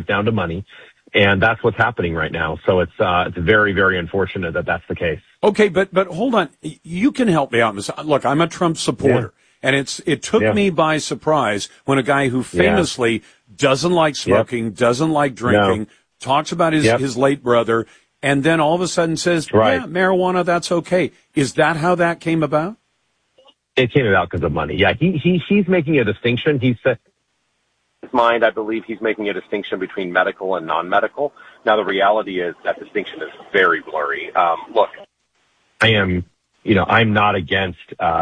comes down to money. And that's what's happening right now. So it's very, very unfortunate that that's the case. Okay, but hold on. You can help me out. Look, I'm a Trump supporter. And it took me by surprise when a guy who famously doesn't like smoking, doesn't like drinking, talks about his late brother, and then all of a sudden says, yeah, marijuana, that's okay. Is that how that came about? It came about because of money. Yeah, he's making a distinction. He said, in his mind, I believe he's making a distinction between medical and non-medical. Now, the reality is that distinction is very blurry. Look, I'm not against,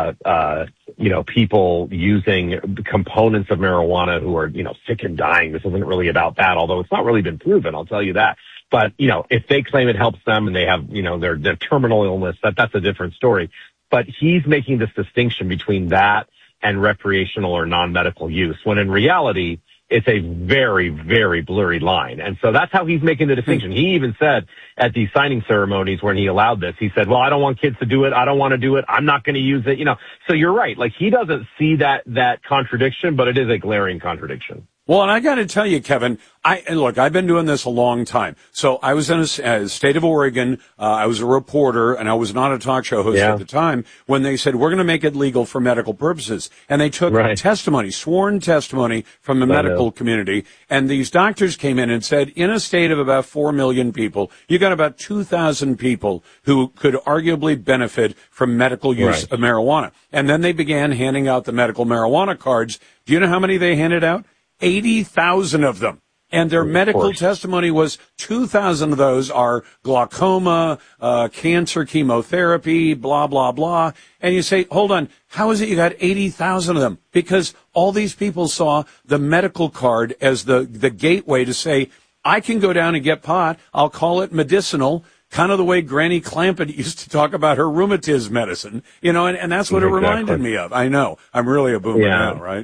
people using components of marijuana who are, sick and dying. This isn't really about that, although it's not really been proven. I'll tell you that. But, if they claim it helps them and they have, their terminal illness, that's a different story. But he's making this distinction between that and recreational or non-medical use, when in reality, it's a very, very blurry line. And so that's how he's making the distinction. He even said at the signing ceremonies when he allowed this, he said, well, I don't want kids to do it. I don't want to do it. I'm not going to use it. So you're right. Like, he doesn't see that contradiction, but it is a glaring contradiction. Well, and I got to tell you, Kevin, I've been doing this a long time. So I was in a state of Oregon. I was a reporter, and I was not a talk show host at the time when they said, we're going to make it legal for medical purposes. And they took sworn testimony from the medical community. And these doctors came in and said, in a state of about 4 million people, you got about 2,000 people who could arguably benefit from medical use of marijuana. And then they began handing out the medical marijuana cards. Do you know how many they handed out? 80,000 of them. And their medical testimony was 2,000 of those are glaucoma, cancer, chemotherapy, blah, blah, blah. And you say, hold on, how is it you got 80,000 of them? Because all these people saw the medical card as the gateway to say, I can go down and get pot. I'll call it medicinal, kind of the way Granny Clampett used to talk about her rheumatism medicine, and that's what it reminded me of. I know. I'm really a boomer now, right?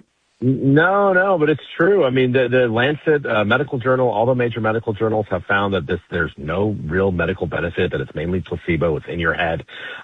No, but it's true. I mean, the Lancet medical journal, all the major medical journals have found that there's no real medical benefit, that it's mainly placebo. It's in your head.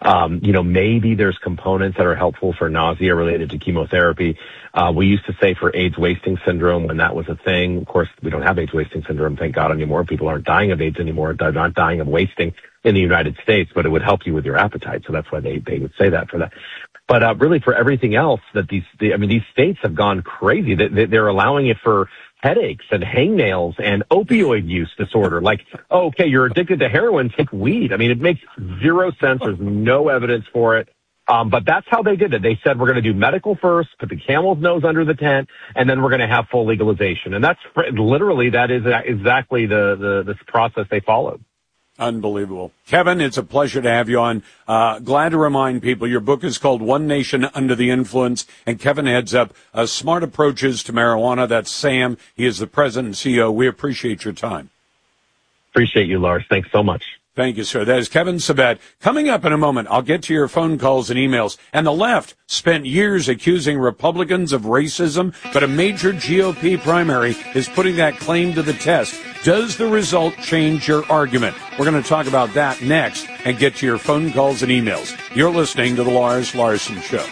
Maybe there's components that are helpful for nausea related to chemotherapy. We used to say for AIDS wasting syndrome when that was a thing. Of course, we don't have AIDS wasting syndrome, thank God, anymore. People aren't dying of AIDS anymore. They're not dying of wasting in the United States, but it would help you with your appetite. So that's why they would say that for that. But really for everything else that these states have gone crazy. They're allowing it for headaches and hangnails and opioid use disorder. Like, okay, you're addicted to heroin, take weed. I mean, it makes zero sense. There's no evidence for it. But that's how they did it. They said, we're going to do medical first, put the camel's nose under the tent, and then we're going to have full legalization. And that's literally, that is exactly the process they followed. Unbelievable. Kevin, it's a pleasure to have you on. Glad to remind people your book is called One Nation Under the Influence, and Kevin heads up Smart Approaches to Marijuana. That's Sam. He is the president and CEO. We appreciate your time. Appreciate you, Lars. Thanks so much. Thank you, sir. That is Kevin Sabet. Coming up in a moment, I'll get to your phone calls and emails. And the left spent years accusing Republicans of racism, but a major GOP primary is putting that claim to the test. Does the result change your argument? We're going to talk about that next and get to your phone calls and emails. You're listening to The Lars Larson Show.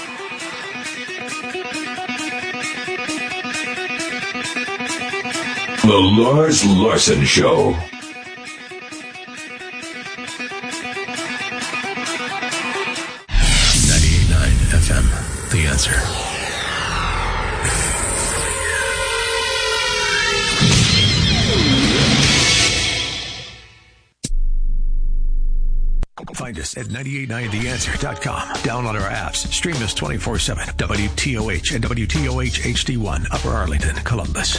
The Lars Larson Show. FM, the answer. Find us at 989theanswer.com. Download our apps. Stream us 24/7. WTOH and WTOH HD1, Upper Arlington, Columbus.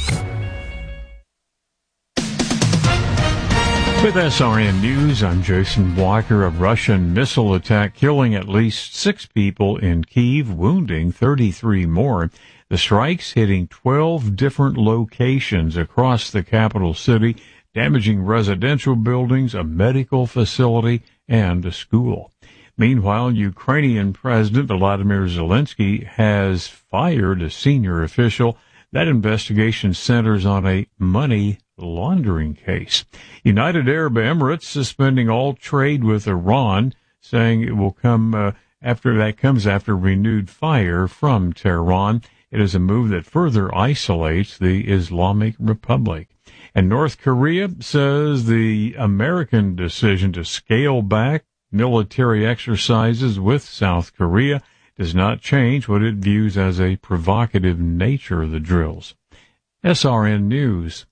With SRN News, I'm Jason Walker. A Russian missile attack killing at least 6 people in Kyiv, wounding 33 more. The strikes hitting 12 different locations across the capital city, damaging residential buildings, a medical facility, and a school. Meanwhile, Ukrainian President Volodymyr Zelensky has fired a senior official. That investigation centers on a money laundering case. United Arab Emirates suspending all trade with Iran, saying it will come after renewed fire from Tehran. It is a move that further isolates the Islamic Republic. And North Korea says the American decision to scale back military exercises with South Korea does not change what it views as a provocative nature of the drills. SRN News.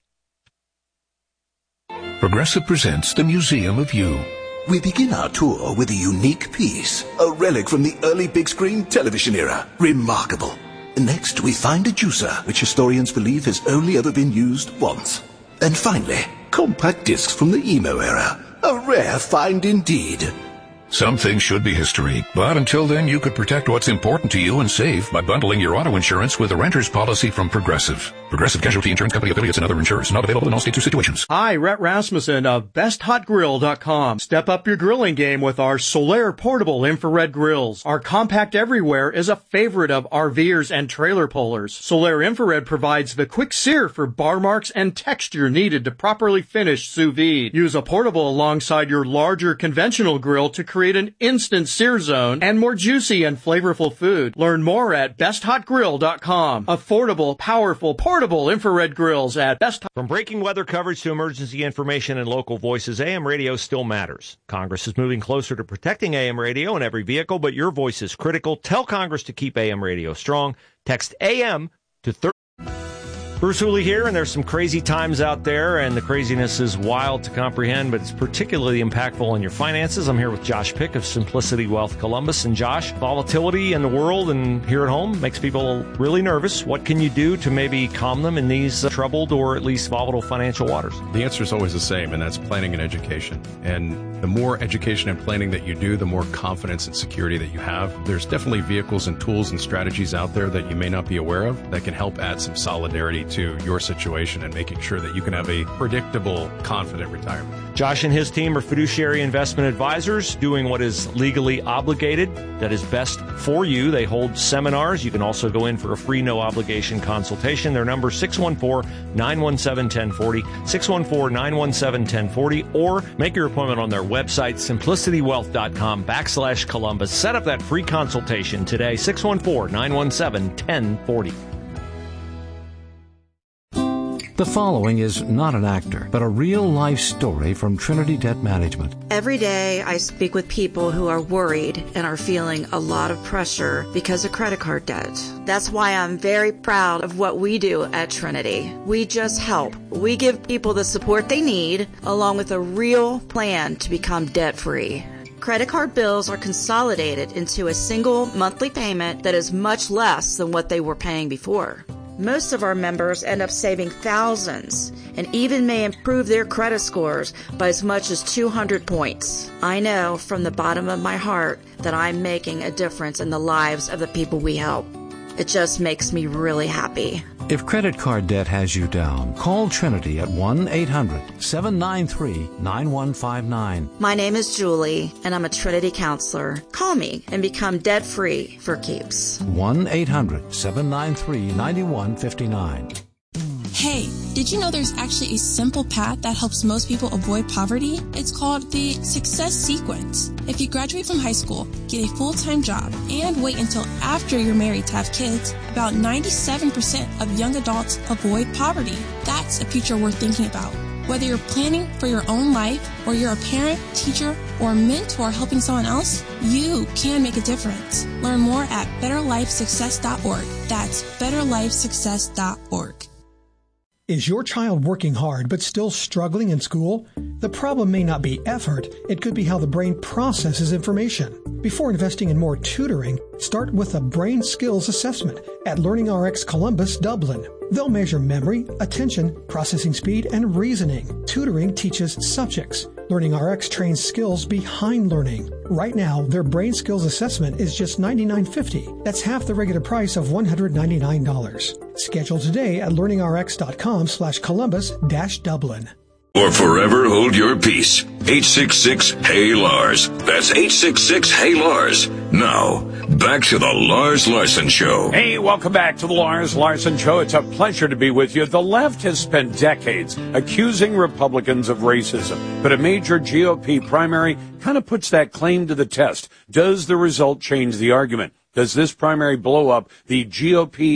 Progressive presents the Museum of You. We begin our tour with a unique piece, a relic from the early big screen television era. Remarkable. Next, we find a juicer, which historians believe has only ever been used once. And finally, compact discs from the emo era. A rare find indeed. Some things should be history, but until then you could protect what's important to you and save by bundling your auto insurance with a renter's policy from Progressive. Progressive Casualty Insurance Company affiliates and other insurers. Not available in all states or situations. Hi, Rhett Rasmussen of BestHotGrill.com. Step up your grilling game with our Solaire portable infrared grills. Our compact everywhere is a favorite of RVers and trailer pullers. Solaire infrared provides the quick sear for bar marks and texture needed to properly finish sous vide. Use a portable alongside your larger conventional grill to create an instant sear zone and more juicy and flavorful food. Learn more at BestHotGrill.com. Affordable, powerful, portable infrared grills at Best. From breaking weather coverage to emergency information and local voices, AM radio still matters. Congress is moving closer to protecting AM radio in every vehicle, but your voice is critical. Tell Congress to keep AM radio strong. Text AM to 30. Bruce Hooley here, and there's some crazy times out there, and the craziness is wild to comprehend, but it's particularly impactful on your finances. I'm here with Josh Pick of Simplicity Wealth Columbus. And Josh, volatility in the world and here at home makes people really nervous. What can you do to maybe calm them in these troubled or at least volatile financial waters? The answer is always the same, and that's planning and education. And the more education and planning that you do, the more confidence and security that you have. There's definitely vehicles and tools and strategies out there that you may not be aware of that can help add some solidarity to your situation and making sure that you can have a predictable, confident retirement. Josh and his team are fiduciary investment advisors doing what is legally obligated, that is best for you. They hold seminars. You can also go in for a free, no-obligation consultation. Their number, 614-917-1040, 614-917-1040, or make your appointment on their website, simplicitywealth.com/Columbus. Set up that free consultation today, 614-917-1040. The following is not an actor, but a real-life story from Trinity Debt Management. Every day I speak with people who are worried and are feeling a lot of pressure because of credit card debt. That's why I'm very proud of what we do at Trinity. We just help. We give people the support they need, along with a real plan to become debt-free. Credit card bills are consolidated into a single monthly payment that is much less than what they were paying before. Most of our members end up saving thousands and even may improve their credit scores by as much as 200 points. I know from the bottom of my heart that I'm making a difference in the lives of the people we help. It just makes me really happy. If credit card debt has you down, call Trinity at 1-800-793-9159. My name is Julie, and I'm a Trinity counselor. Call me and become debt-free for keeps. 1-800-793-9159. Hey, did you know there's actually a simple path that helps most people avoid poverty? It's called the Success Sequence. If you graduate from high school, get a full-time job, and wait until after you're married to have kids, about 97% of young adults avoid poverty. That's a future worth thinking about. Whether you're planning for your own life, or you're a parent, teacher, or mentor helping someone else, you can make a difference. Learn more at betterlifesuccess.org. That's betterlifesuccess.org. Is your child working hard but still struggling in school? The problem may not be effort, it could be how the brain processes information. Before investing in more tutoring, start with a brain skills assessment at LearningRx Columbus, Dublin. They'll measure memory, attention, processing speed, and reasoning. Tutoring teaches subjects. LearningRx trains skills behind learning. Right now, their brain skills assessment is just $99.50. That's half the regular price of $199. Schedule today at learningrx.com/Columbus-Dublin. Or forever hold your peace. 866-HEY-LARS. That's 866-HEY-LARS. Now, back to the Lars Larson Show. Hey, welcome back to the Lars Larson Show. It's a pleasure to be with you. The left has spent decades accusing Republicans of racism, but a major GOP primary kind of puts that claim to the test. Does the result change the argument? Does this primary blow up the GOP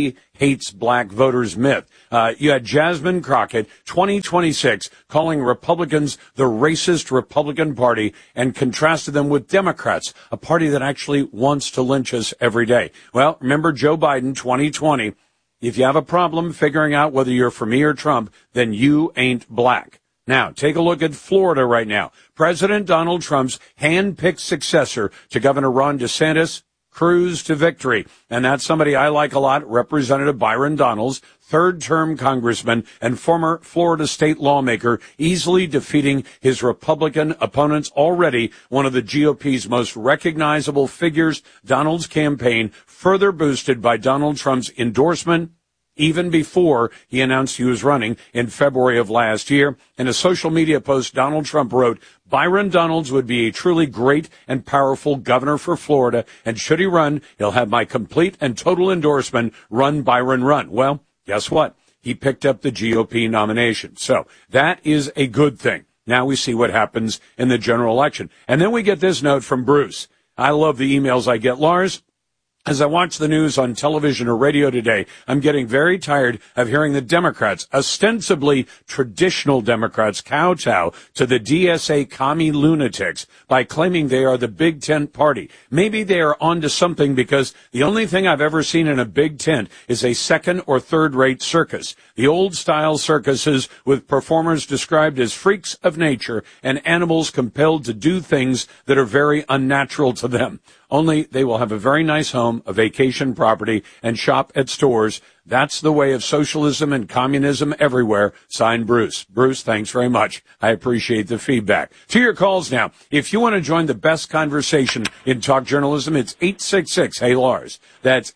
hates black voters myth. You had Jasmine Crockett, 2026, calling Republicans the racist Republican Party and contrasted them with Democrats, a party that actually wants to lynch us every day. Well, remember Joe Biden, 2020. If you have a problem figuring out whether you're for me or Trump, then you ain't black. Now, take a look at Florida right now. President Donald Trump's hand-picked successor to Governor Ron DeSantis cruised to victory. And that's somebody I like a lot, Representative Byron Donalds, third-term congressman and former Florida state lawmaker, easily defeating his Republican opponents, already one of the GOP's most recognizable figures. Donald's campaign further boosted by Donald Trump's endorsement even before he announced he was running in February of last year. In a social media post, Donald Trump wrote, Byron Donalds would be a truly great and powerful governor for Florida, and should he run, he'll have my complete and total endorsement. Run, Byron, run. Well, guess what? He picked up the GOP nomination. So that is a good thing. Now we see what happens in the general election. And then we get this note from Bruce. I love the emails I get, Lars. As I watch the news on television or radio today, I'm getting very tired of hearing the Democrats, ostensibly traditional Democrats, kowtow to the DSA commie lunatics by claiming they are the Big Tent party. Maybe they are onto something, because the only thing I've ever seen in a big tent is a second or third-rate circus. The old-style circuses with performers described as freaks of nature and animals compelled to do things that are very unnatural to them. Only they will have a very nice home, a vacation property, and shop at stores. That's the way of socialism and communism everywhere. Signed, Bruce. Bruce, thanks very much. I appreciate the feedback. To your calls now. If you want to join the best conversation in talk journalism, it's 866-HEY-LARS. That's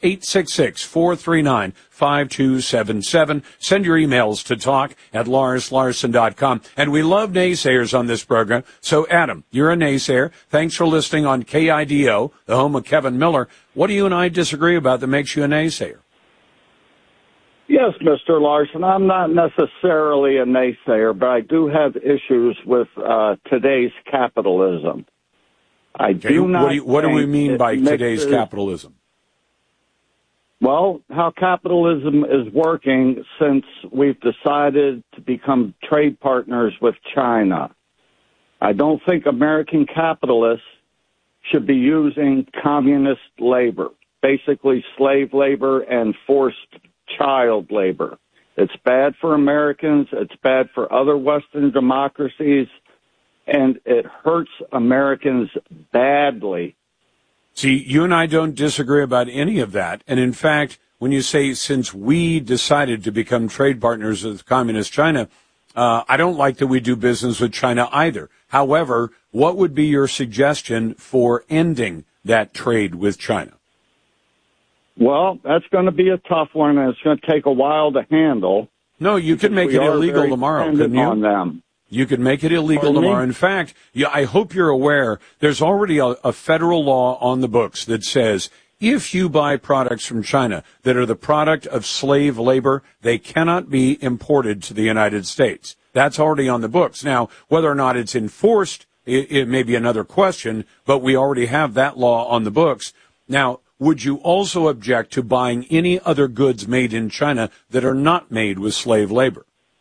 866-439-5277. Send your emails to talk@LarsLarson.com. And we love naysayers on this program. So, Adam, you're a naysayer. Thanks for listening on KIDO, the home of Kevin Miller. What do you and I disagree about that makes you a naysayer? Yes, Mr. Larson, I'm not necessarily a naysayer, but I do have issues with today's capitalism. I do not. What do we mean by today's capitalism? Well, how capitalism is working since we've decided to become trade partners with China. I don't think American capitalists should be using communist labor, basically slave labor and forced child labor. It's bad for Americans, it's bad for other Western democracies, and it hurts Americans badly. See, you and I don't disagree about any of that. And in fact, when you say since we decided to become trade partners with communist China, I don't like that we do business with China either. However, what would be your suggestion for ending that trade with China? Well, that's going to be a tough one, and it's going to take a while to handle. No, you could make it illegal tomorrow, couldn't you? On them. You could make it illegal tomorrow. In fact, I hope you're aware, there's already a federal law on the books that says if you buy products from China that are the product of slave labor, they cannot be imported to the United States. That's already on the books. Now, whether or not it's enforced, it may be another question, but we already have that law on the books. Now, would you also object to buying any other goods made in China that are not made with slave labor?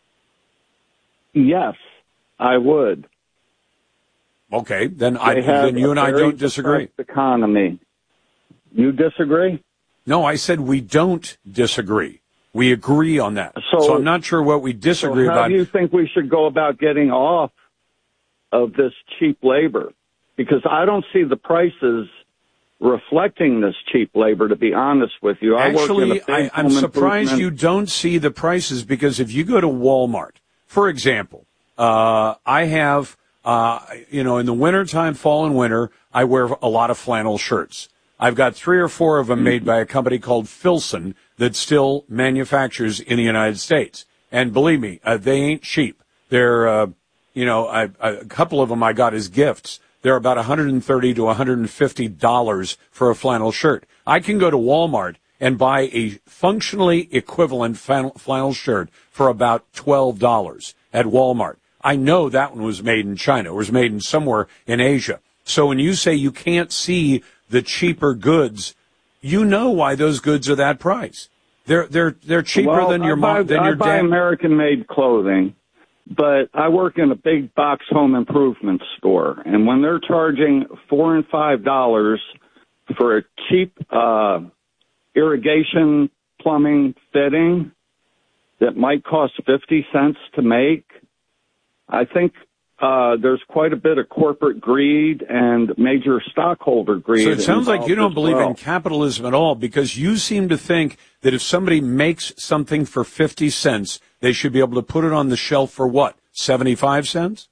Yes, I would. Okay, then you and I don't disagree. Economy. You disagree? No, I said we don't disagree. We agree on that. So I'm not sure what we disagree about. How do you think we should go about getting off of this cheap labor? Because I don't see the prices reflecting this cheap labor, to be honest with you. Actually, I'm surprised you don't see the prices, because if you go to Walmart, for example, I have, in the wintertime, fall and winter, I wear a lot of flannel shirts. I've got 3 or 4 of them made by a company called Filson that still manufactures in the United States. And believe me, they ain't cheap. They're, a couple of them I got as gifts. They're about $130 to $150 for a flannel shirt. I can go to Walmart and buy a functionally equivalent flannel shirt for about $12 at Walmart. I know that one was made in China. It was made in somewhere in Asia. So when you say you can't see the cheaper goods, you know why those goods are that price. They're cheaper than your mom, than your dad. I buy American-made clothing, but I work in a big box home improvement store, and when they're charging $4 and $5 for a cheap irrigation plumbing fitting that might cost 50 cents to make, I think there's quite a bit of corporate greed and major stockholder greed. So it sounds like you don't believe in capitalism at all, because you seem to think that if somebody makes something for 50 cents, they should be able to put it on the shelf for what, 75 cents?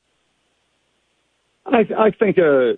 I think a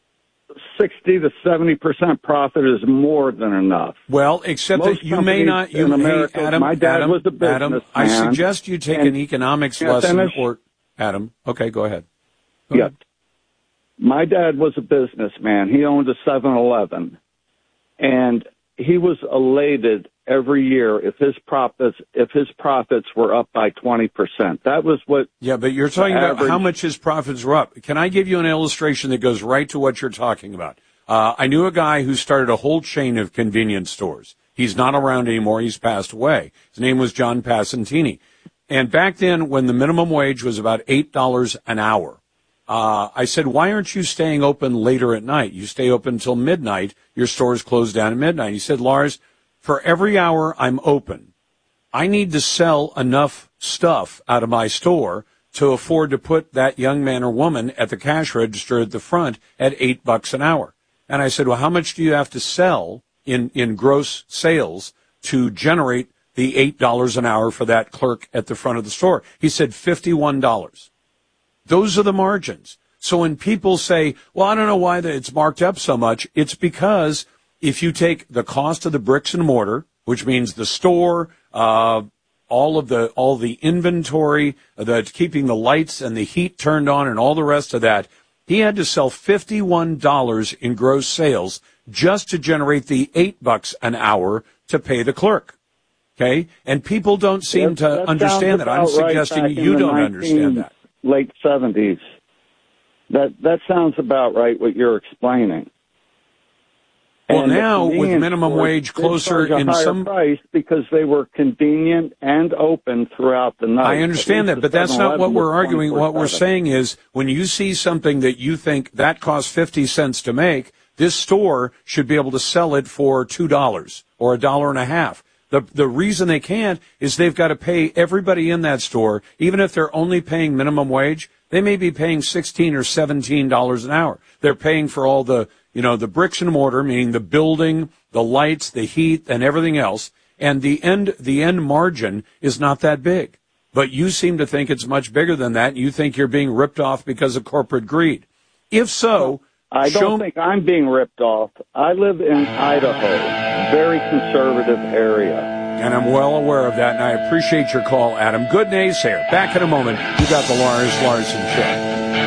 60 to 70% profit is more than enough. Well, except Most that you may not. You, America, Adam, my dad was a businessman. Adam, I suggest you take an economics lesson, or Adam. Okay, go ahead. Yeah. My dad was a businessman. He owned a 7-Eleven, and he was elated every year if his profits were up by 20%. That was what. Yeah, but you're talking about how much his profits were up. Can I give you an illustration that goes right to what you're talking about? I knew a guy who started a whole chain of convenience stores. He's not around anymore. He's passed away. His name was John Passantini. And back then, when the minimum wage was about $8 an hour, I said, why aren't you staying open later at night? You stay open until midnight. Your stores close down at midnight. He said, Lars, for every hour I'm open, I need to sell enough stuff out of my store to afford to put that young man or woman at the cash register at the front at $8 an hour. And I said, well, how much do you have to sell in gross sales to generate the $8 an hour for that clerk at the front of the store? He said $51. Those are the margins. So when people say, well, I don't know why it's marked up so much, it's because if you take the cost of the bricks and mortar, which means the store, all the inventory, keeping the lights and the heat turned on and all the rest of that, he had to sell $51 in gross sales just to generate the $8 an hour to pay the clerk. Okay? And people don't seem to understand that. I'm suggesting you don't understand that. Late 70s. That sounds about right, what you're explaining. Well, and now with minimum wage closer in some price because they were convenient and open throughout the night. I understand that, but that's not what we're arguing. What we're saying is when you see something that you think that costs 50 cents to make, this store should be able to sell it for $2 or $1.50. The reason they can't is they've got to pay everybody in that store, even if they're only paying minimum wage, they may be paying $16 or $17 an hour. They're paying for all the bricks and mortar, meaning the building, the lights, the heat, and everything else. And the end margin is not that big. But you seem to think it's much bigger than that. And you think you're being ripped off because of corporate greed. If so, I don't think I'm being ripped off. I live in Idaho, very conservative area. And I'm well aware of that, and I appreciate your call, Adam. Good naysayer. Back in a moment. You got the Lars Larson Show.